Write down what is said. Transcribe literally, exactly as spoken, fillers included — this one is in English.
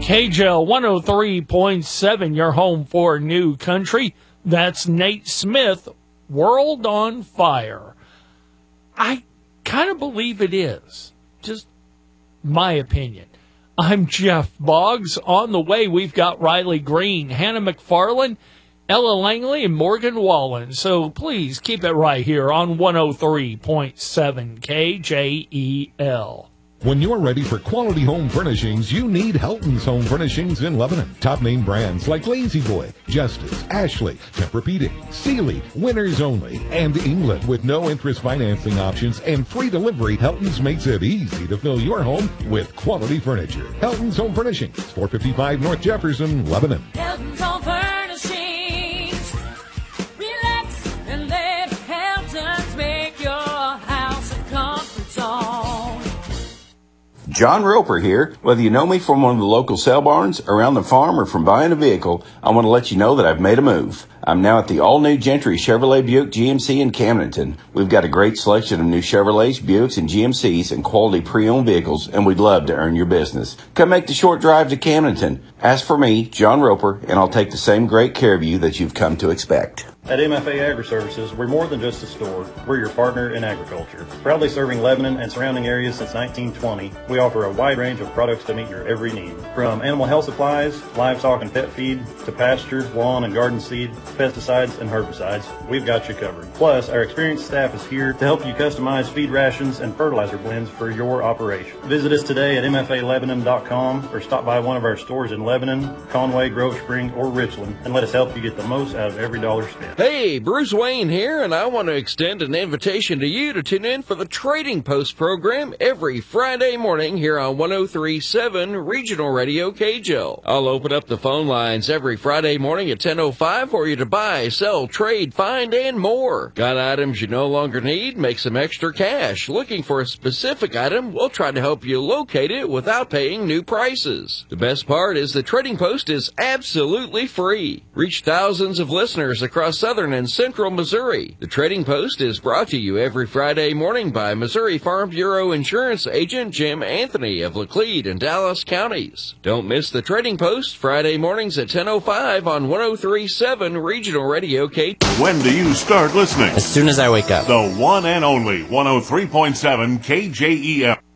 K J L one oh three point seven, your home for new country. That's Nate Smith, World on Fire. I kind of believe it is. Just my opinion. I'm Jeff Boggs. On the way, we've got Riley Green, Hannah McFarland, Ella Langley, and Morgan Wallen. So please keep it right here on one oh three point seven K J E L. When you're ready for quality home furnishings, you need Helton's Home Furnishings in Lebanon. Top name brands like Lazy Boy, Justice, Ashley, Tempur-Pedic, Sealy, Winners Only, and England. With no interest financing options and free delivery, Helton's makes it easy to fill your home with quality furniture. Helton's Home Furnishings, four fifty-five North Jefferson, Lebanon. Helton's Home Furnishings. Relax and let Helton's make your house a comfort zone. John Roper here. Whether you know me from one of the local sale barns, around the farm, or from buying a vehicle, I want to let you know that I've made a move. I'm now at the all-new Gentry Chevrolet Buick G M C in Camdenton. We've got a great selection of new Chevrolets, Buicks, and G M Cs and quality pre-owned vehicles, and we'd love to earn your business. Come make the short drive to Camdenton. Ask for me, John Roper, and I'll take the same great care of you that you've come to expect. At M F A Agri-Services, we're more than just a store. We're your partner in agriculture. Proudly serving Lebanon and surrounding areas since nineteen twenty, we offer a wide range of products to meet your every need. From animal health supplies, livestock and pet feed, to pasture, lawn and garden seed, pesticides and herbicides, we've got you covered. Plus, our experienced staff is here to help you customize feed rations and fertilizer blends for your operation. Visit us today at M F A Lebanon dot com or stop by one of our stores in Lebanon, Conway, Grove Spring, or Richland and let us help you get the most out of every dollar spent. Hey, Bruce Wayne here, and I want to extend an invitation to you to tune in for the Trading Post program every Friday morning here on one oh three point seven Regional Radio K J L. I'll open up the phone lines every Friday morning at ten oh five for you to buy, sell, trade, find, and more. Got items you no longer need? Make some extra cash. Looking for a specific item? We'll try to help you locate it without paying new prices. The best part is the Trading Post is absolutely free. Reach thousands of listeners across southern and central Missouri. The Trading Post is brought to you every Friday morning by Missouri Farm Bureau Insurance Agent Jim Anthony of Laclede and Dallas counties. Don't miss the Trading Post Friday mornings at ten oh five on one oh three point seven Regional Radio K. When do you start listening? As soon as I wake up. The one and only one oh three point seven K J E L.